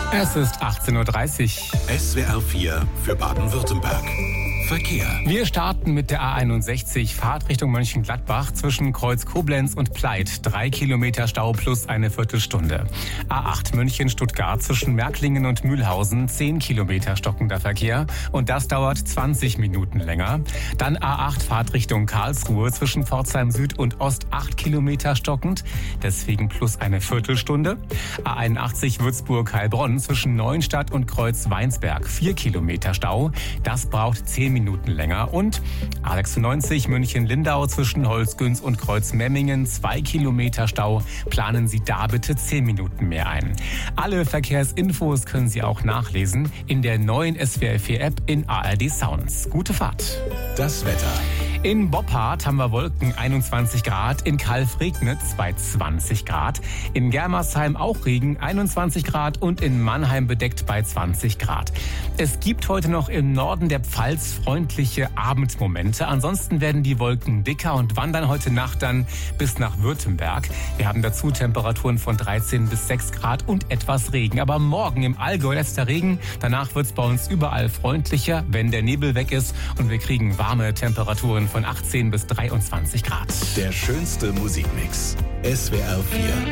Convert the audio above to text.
Es ist 18:30 Uhr. SWR 4 für Baden-Württemberg. Verkehr. Wir starten mit der A61, Fahrt Richtung Mönchengladbach zwischen Kreuz Koblenz und Pleit. 3 Kilometer Stau plus eine Viertelstunde. A8 München-Stuttgart zwischen Märklingen und Mühlhausen, 10 Kilometer stockender Verkehr. Und das dauert 20 Minuten länger. Dann A8 Fahrt Richtung Karlsruhe zwischen Pforzheim Süd und Ost, 8 Kilometer stockend. Deswegen plus eine Viertelstunde. A81 Würzburg-Heilbronn zwischen Neuenstadt und Kreuz Weinsberg, 4 Kilometer Stau. Das braucht 10 Minuten länger. Und A96 München-Lindau zwischen Holzgünz und Kreuz Memmingen, 2 Kilometer Stau. Planen Sie da bitte 10 Minuten mehr ein. Alle Verkehrsinfos können Sie auch nachlesen in der neuen SWR 4 App in ARD Sounds. Gute Fahrt. Das Wetter. In Boppard haben wir Wolken, 21 Grad. In Calw regnet es bei 20 Grad. In Germersheim auch Regen, 21 Grad. Und in Mannheim bedeckt bei 20 Grad. Es gibt heute noch im Norden der Pfalz freundliche Abendmomente. Ansonsten werden die Wolken dicker und wandern heute Nacht dann bis nach Württemberg. Wir haben dazu Temperaturen von 13 bis 6 Grad und etwas Regen. Aber morgen im Allgäu letzter Regen. Danach wird es bei uns überall freundlicher, wenn der Nebel weg ist. Und wir kriegen warme Temperaturen von 18 bis 23 Grad. Der schönste Musikmix. SWR 4.